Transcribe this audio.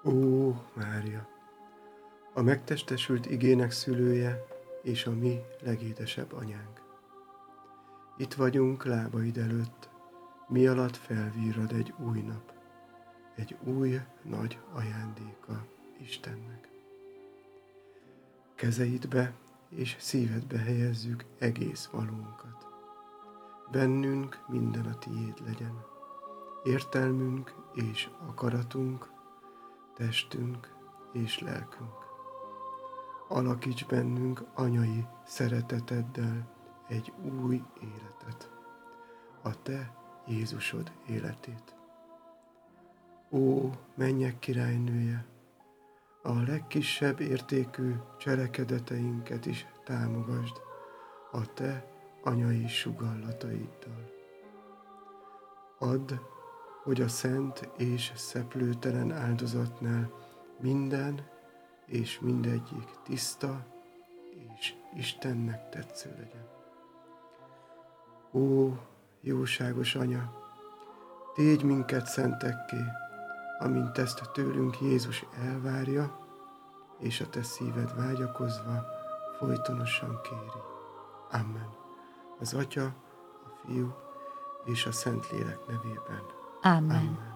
Ó, Mária, a megtestesült igének szülője és a mi legédesebb anyánk. Itt vagyunk lábaid előtt, mi alatt felvirrad egy új nap, egy új nagy ajándéka Istennek. Kezeidbe és szívedbe helyezzük egész valónkat. Bennünk minden a tiéd legyen, értelmünk és akaratunk, testünk és lelkünk. Alakíts bennünk anyai szereteteddel egy új életet, a te Jézusod életét. Ó, mennyek királynője, a legkisebb értékű cselekedeteinket is támogasd a te anyai sugallataiddal. Add, hogy a szent és szeplőtelen áldozatnál minden és mindegyik tiszta és Istennek tetsző legyen. Ó, jóságos Anya, tégy minket szentekké, amint ezt tőlünk Jézus elvárja, és a te szíved vágyakozva folytonosan kéri. Amen. Az Atya, a Fiú és a Szentlélek nevében. Amen. Amen.